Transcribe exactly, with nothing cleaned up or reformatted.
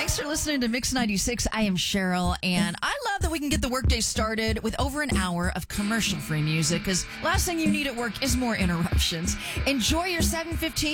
Thanks for listening to Mix ninety-six. I am Cheryl, and I love that we can get the workday started with over an hour of commercial-free music, because last thing you need at work is more interruptions. Enjoy your seven fifteen.